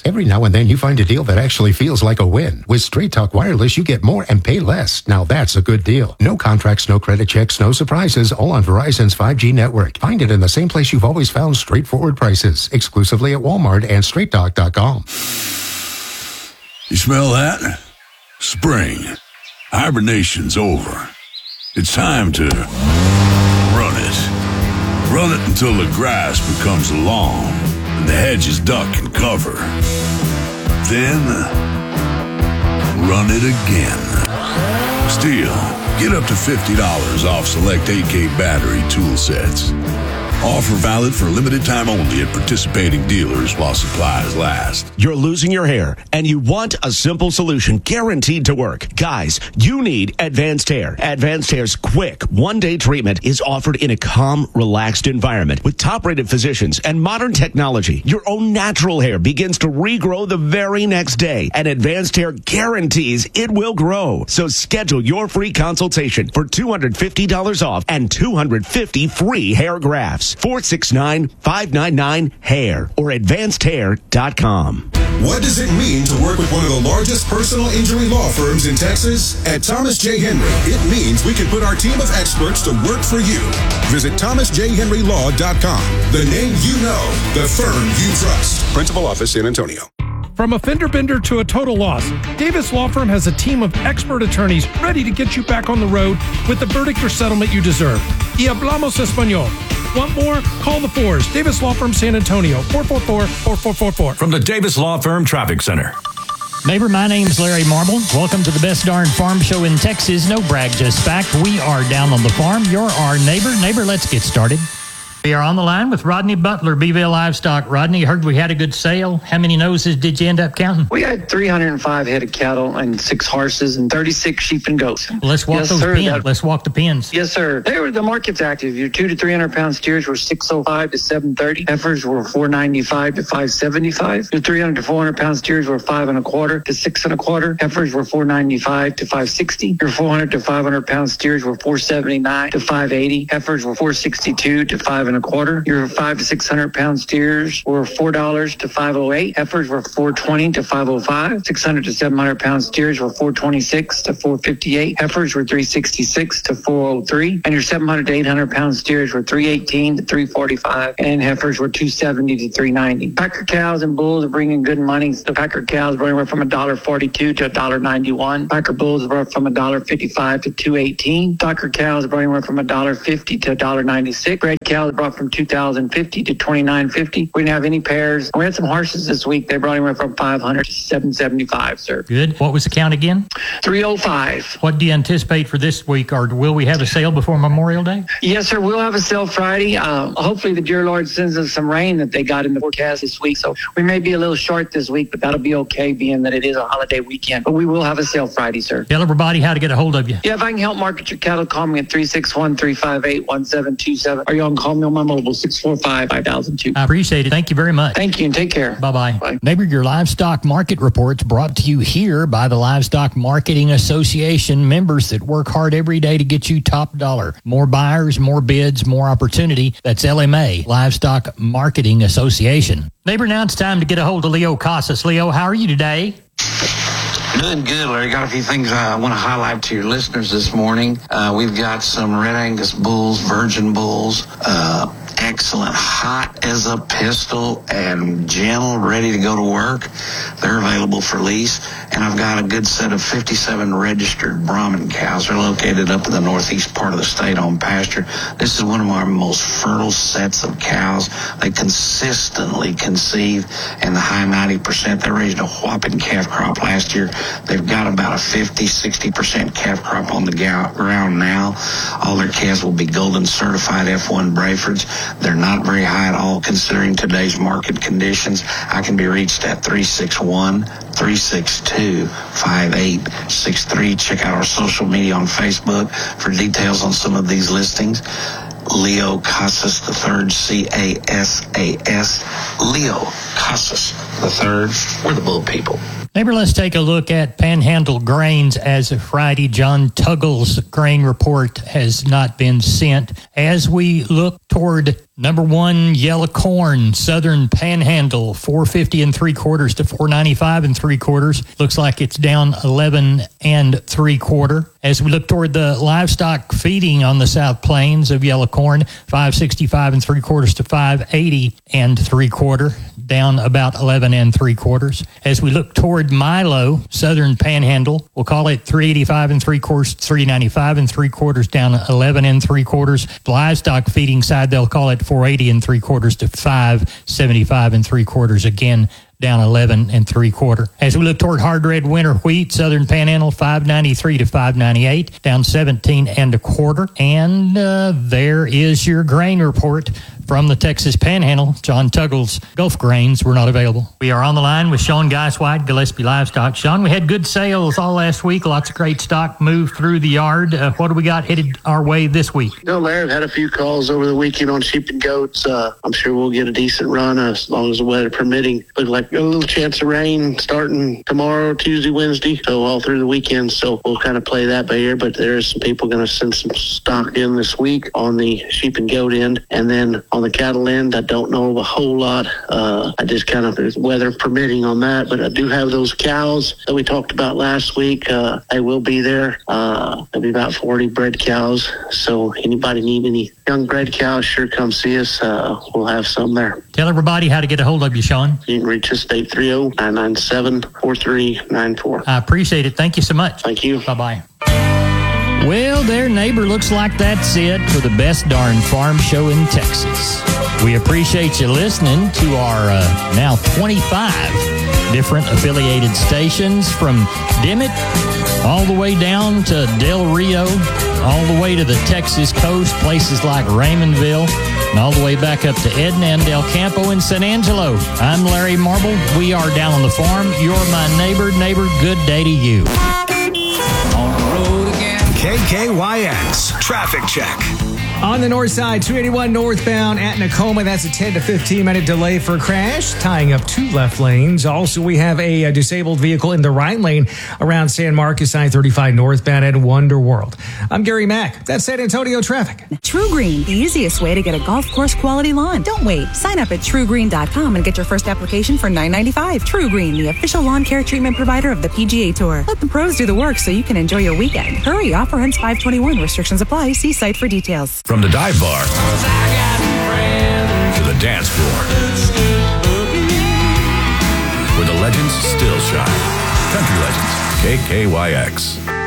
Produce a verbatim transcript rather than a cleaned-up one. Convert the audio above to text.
Every now and then you find a deal that actually feels like a win. With Straight Talk Wireless, you get more and pay less. Now that's a good deal. No contracts, no credit checks, no surprises, all on Verizon's five G network. Find it in the same place you've always found straightforward prices, exclusively at Walmart and straight talk dot com. You smell that? Spring. Hibernation's over. It's time to run it. Run it until the grass becomes long and the hedges duck and cover. Then, run it again. Still, get up to fifty dollars off select eight K battery tool sets. Offer valid for limited time only at participating dealers while supplies last. You're losing your hair, and you want a simple solution guaranteed to work. Guys, you need Advanced Hair. Advanced Hair's quick one-day treatment is offered in a calm, relaxed environment with top-rated physicians and modern technology. Your own natural hair begins to regrow the very next day, and Advanced Hair guarantees it will grow. So schedule your free consultation for two hundred fifty dollars off and two hundred fifty free hair grafts. four six nine, five nine nine, hair or advanced hair dot com. What does it mean to work with one of the largest personal injury law firms in Texas? At Thomas J. Henry, it means we can put our team of experts to work for you. Visit thomas j henry law dot com. The name you know, the firm you trust. Principal office, San Antonio. From a fender bender to a total loss, Davis Law Firm has a team of expert attorneys ready to get you back on the road with the verdict or settlement you deserve. Y hablamos español. Want more? Call the fours. Davis Law Firm, San Antonio, four four four, four four four four. From the Davis Law Firm Traffic Center. Neighbor, my name's Larry Marble. Welcome to the best darn farm show in Texas. No brag, just fact. We are down on the farm. You're our neighbor. Neighbor, let's get started. We are on the line with Rodney Butler, Beeville Livestock. Rodney, heard we had a good sale. How many noses did you end up counting? We had three hundred five head of cattle and six horses and thirty-six sheep and goats. Let's walk yes, those sir, pins. That, Let's walk the pins. Yes, sir. They were the market's active. Your two to three hundred pound steers were six oh five to seven thirty. Heifers were four ninety-five to five seventy-five. Your three hundred to four hundred pound steers were five and a quarter to six and a quarter. Heifers were four ninety-five to five sixty. Your four hundred to five hundred pound steers were four seventy-nine to five eighty. Heifers were four sixty-two to five and a quarter. Your five to six hundred pound steers were four dollars to five oh eight. Heifers were four twenty to five oh five. six hundred to seven hundred pound steers were four twenty-six to four fifty-eight. Heifers were three sixty-six to four oh three. And your seven hundred to eight hundred pound steers were three eighteen to three forty-five. And heifers were two seventy to three ninety. Packer cows and bulls are bringing good money. The Packer cows were anywhere from one dollar forty-two to one dollar ninety-one. Packer bulls were from one dollar fifty-five to two eighteen. Packer cows were anywhere from one dollar fifty to one dollar ninety-six. Red cows brought from two thousand fifty to twenty-nine fifty. We didn't have any pairs. We had some horses this week. They brought anywhere from five hundred to seven seventy-five, sir. Good. What was the count again? three oh five. What do you anticipate for this week, or will we have a sale before Memorial Day? Yes, sir. We'll have a sale Friday. Um, hopefully the dear Lord sends us some rain that they got in the forecast this week. So we may be a little short this week, but that'll be okay being that it is a holiday weekend. But we will have a sale Friday, sir. Tell everybody how to get a hold of you. Yeah, if I can help market your cattle, call me at three six one, three five eight, one seven two seven. Or you can call me on my mobile, six four five, five thousand two. I appreciate it. Thank you very much. Thank you, and take care. Bye-bye. Bye. Neighbor, your livestock market report's brought to you here by the Livestock Marketing Association, members that work hard every day to get you top dollar. More buyers, more bids, more opportunity. That's L M A, Livestock Marketing Association. Neighbor, now it's time to get a hold of Leo Casas. Leo, how are you today? Doing good, Larry. Got a few things I want to highlight to your listeners this morning. Uh, we've got some Red Angus bulls, virgin bulls, uh, excellent, hot as a pistol and gentle, ready to go to work. They're available for lease. And I've got a good set of fifty-seven registered Brahman cows. They're located up in the northeast part of the state on pasture. This is one of our most fertile sets of cows. They consistently conceive in the high ninety percent. They raised a whopping calf crop last year. They've got about a fifty, sixty percent calf crop on the ground now. All their calves will be golden certified F one Brayfords. They're not very high at all considering today's market conditions. I can be reached at three six one, three six two, five eight six three. Check out our social media on Facebook for details on some of these listings. Leo Casas the third, C A S A S. Leo Casas the third. We're the bull people. Neighbor, let's take a look at Panhandle grains as of Friday. John Tuggle's grain report has not been sent. As we look toward number one, yellow corn, Southern Panhandle, four fifty and three quarters to four ninety-five and three quarters. Looks like it's down eleven and three quarter. As we look toward the livestock feeding on the South Plains of yellow corn, five sixty-five and three quarters to five eighty and three quarter, down about eleven and three quarters. As we look toward Milo, Southern Panhandle, we'll call it three eighty-five and three quarters, three ninety-five and three quarters, down eleven and three quarters. The livestock feeding side, they'll call it four eighty and three quarters to five seventy-five and three quarters, again down eleven and three quarter. As we look toward hard red winter wheat, Southern Panhandle five ninety-three to five ninety-eight, down seventeen and a quarter. And uh, there is your grain report from the Texas Panhandle. John Tuggle's Gulf grains were not available. We are on the line with Sean Geiswhite, Gillespie Livestock. Sean, we had good sales all last week. Lots of great stock moved through the yard. Uh, what do we got headed our way this week? You know, Larry, I've had a few calls over the weekend on sheep and goats. Uh, I'm sure we'll get a decent run uh, as long as the weather permitting. Look like a little chance of rain starting tomorrow, Tuesday, Wednesday, so all through the weekend. So we'll kind of play that by ear, but there's some people going to send some stock in this week on the sheep and goat end. And then on the cattle end, I don't know a whole lot. Uh, I just kind of, there's weather permitting on that, but I do have those cows that we talked about last week. Uh, they will be there. Uh, there'll be about forty bred cows. So anybody need any young bred cows, sure come see us. Uh, we'll have some there. Tell everybody how to get a hold of you, Sean. You can reach us at eight three zero, nine nine seven, four three nine four. I appreciate it. Thank you so much. Thank you. Bye-bye. Well, there, neighbor, looks like that's it for the best darn farm show in Texas. We appreciate you listening to our uh, now twenty-five different affiliated stations, from Dimmitt all the way down to Del Rio, all the way to the Texas coast, places like Raymondville, and all the way back up to Edna and Del Campo and San Angelo. I'm Larry Marble. We are down on the farm. You're my neighbor. Neighbor, good day to you. On the road again. K K Y X Traffic Check. On the north side, two eighty-one northbound at Nakoma, that's a ten to fifteen minute delay for a crash, tying up two left lanes. Also, we have a, a disabled vehicle in the right lane around San Marcos, I thirty-five northbound at Wonder World. I'm Gary Mack. That's San Antonio traffic. True Green, the easiest way to get a golf course quality lawn. Don't wait. Sign up at true green dot com and get your first application for nine ninety-five. True Green, the official lawn care treatment provider of the P G A Tour. Let the pros do the work so you can enjoy your weekend. Hurry, offer ends five twenty-one. Restrictions apply. See site for details. From the dive bar to the dance floor, where the legends still shine. Country Legends, K K Y X.